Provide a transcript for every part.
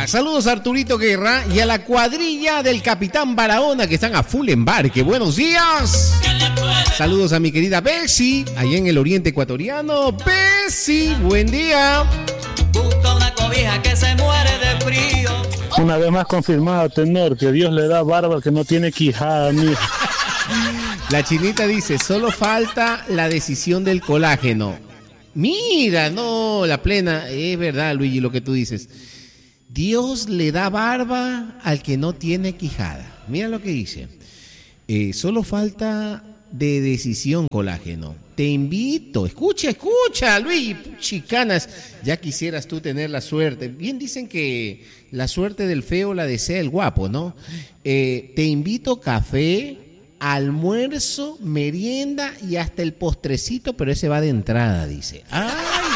día. Saludos a Arturito Guerra y a la cuadrilla del Capitán Barahona que están a full embarque. Buenos días. Saludos a mi querida Bessie, allá en el oriente ecuatoriano. Bessie, buen día. Busca una cobija que se muere de frío. Una vez más confirmado, tenor, que Dios le da barba que no tiene quijada, mijo. La chinita dice, solo falta la decisión del colágeno. Mira, no, la plena, es verdad, Luigi, lo que tú dices. Dios le da barba al que no tiene quijada. Mira lo que dice. Solo falta de decisión colágeno. Te invito, escucha, Luigi, chicanas, ya quisieras tú tener la suerte. Bien dicen que la suerte del feo la desea el guapo, ¿no? Te invito café, almuerzo, merienda y hasta el postrecito, pero ese va de entrada, dice. ¡Ay!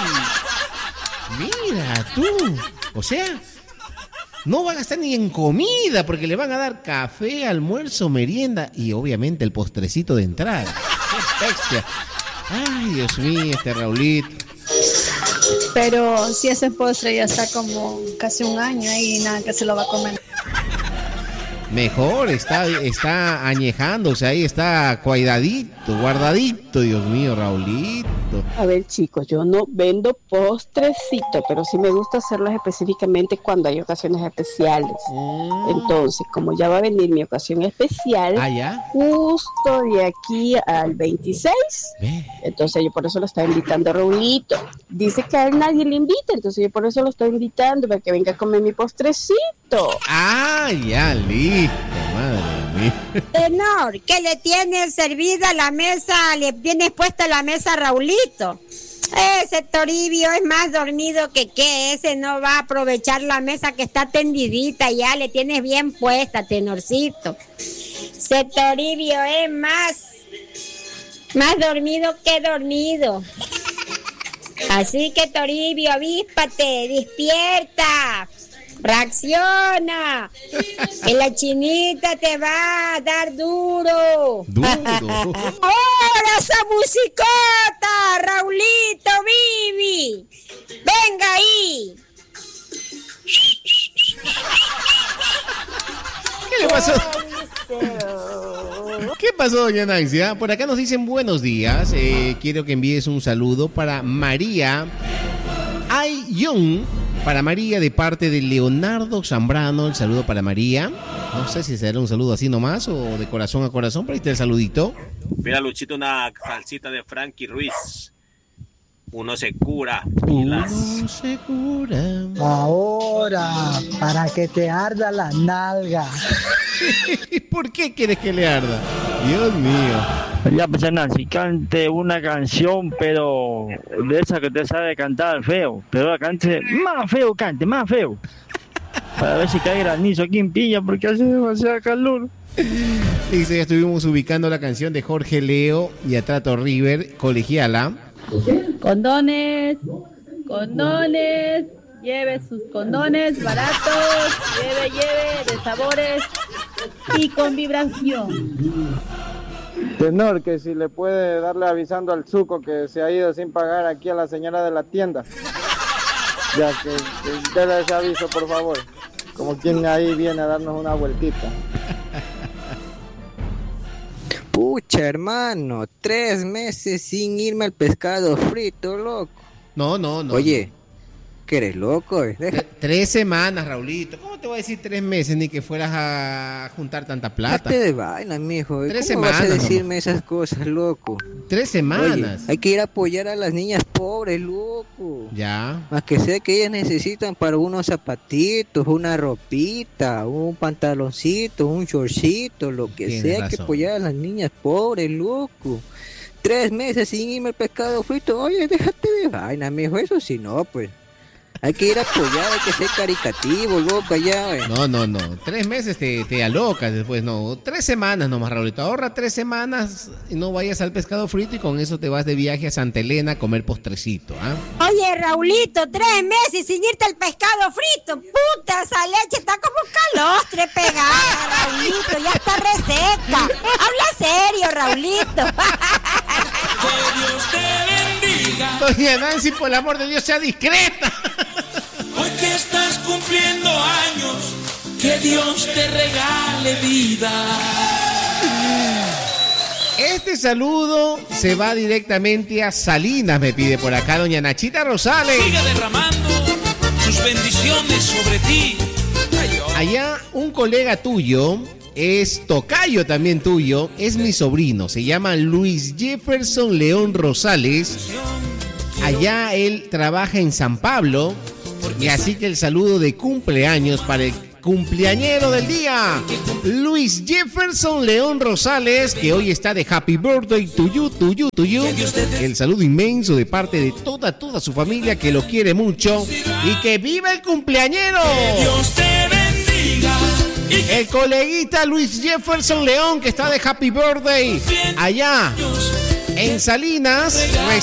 Mira tú, o sea, no va a gastar ni en comida porque le van a dar café, almuerzo, merienda y obviamente el postrecito de entrada. ¡Qué bestia! Ay, Dios mío, este Raulito. Pero si ese postre ya está como casi un año y nada que se lo va a comer. Mejor, está añejándose, ahí está cuidadito, guardadito, Dios mío, Raulito. A ver, chicos, yo no vendo postrecito, pero sí me gusta hacerlos específicamente cuando hay ocasiones especiales. Entonces, como ya va a venir mi ocasión especial, justo de aquí al 26, entonces yo por eso lo estaba invitando a Raulito. Dice que a él nadie le invita, entonces yo por eso lo estoy invitando para que venga a comer mi postrecito. Ah, ya, listo, madre mía. Tenor, que le tienes servida la mesa, le tienes puesta la mesa a Raulito. Ese Toribio es más dormido que ese no va a aprovechar la mesa que está tendidita, ya le tienes bien puesta, Tenorcito. Ese Toribio es más dormido que dormido. Así que Toribio, avíspate, despierta. Reacciona, que la chinita te va a dar duro. Ahora esa musicota, Raulito, Vivi, venga ahí. ¿Qué le pasó? ¿Qué pasó, doña Nancy? Por acá nos dicen buenos días. Quiero que envíes un saludo para María Ayun. Para María, de parte de Leonardo Zambrano, el saludo para María. No sé si será un saludo así nomás o de corazón a corazón, pero ahí está el saludito. Mira, Luchito, una salsita de Frankie Ruiz. Uno se cura. Uno se cura. Ahora, para que te arda la nalga. ¿Por qué quieres que le arda? Dios mío. Ya, pues Nancy, cante una canción, pero de esa que te sabe cantar feo. Pero la cante más feo, más feo. Para ver si cae granizo aquí en Piña, porque hace demasiado calor. Dice, ya estuvimos ubicando la canción de Jorge Leo y Atrato River, Colegiala. Condones, lleve sus condones baratos, lleve de sabores y con vibración. Tenor, que si le puede darle avisando al Zuco que se ha ido sin pagar aquí a la señora de la tienda. Ya que déle ese aviso, por favor. Como quien ahí viene a darnos una vueltita. Pucha, hermano, 3 meses sin irme al pescado frito, loco. No. Oye, ¿que eres loco? 3 semanas, Raulito. ¿Cómo te voy a decir 3 meses ni que fueras a juntar tanta plata? Date de vaina, mijo. 3 ¿Cómo semanas. vas a decirme esas cosas, loco? 3 semanas. Oye, hay que ir a apoyar a las niñas pobres, loco. Ya. Más que sea que ellas necesitan para unos zapatitos, una ropita, un pantaloncito, un shortcito, lo que Tienes sea. Hay razón. que apoyar a las niñas pobres, loco. 3 meses sin irme al pescado frito. Oye, déjate de vaina, mijo. Eso sí, no, pues. Hay que ir a apoyar, hay que ser caritativo, loco, allá. No. 3 meses te alocas después, no. 3 semanas nomás, Raulito. Ahorra 3 semanas y no vayas al pescado frito y con eso te vas de viaje a Santa Elena a comer postrecito, ¿ah? Oye, Raulito, 3 meses sin irte al pescado frito. Puta, esa leche está como calostre pegada, Raulito. Ya está reseca. Habla serio, Raulito. Que Dios te bendiga. Doña Nancy, por el amor de Dios, sea discreta. Hoy que estás cumpliendo años. Dios te regale vida. Este saludo se va directamente a Salinas, me pide por acá doña Nachita Rosales. Siga derramando sus bendiciones sobre ti. Allá un colega tuyo, es tocayo también tuyo, es mi sobrino, se llama Luis Jefferson León Rosales. Allá él trabaja en San Pablo, y así que el saludo de cumpleaños para el cumpleañero del día, Luis Jefferson León Rosales, que hoy está de happy birthday to you. El saludo inmenso de parte de toda su familia que lo quiere mucho y que viva el cumpleañero. Que Dios te bendiga. El coleguita Luis Jefferson León, que está de happy birthday allá en Salinas,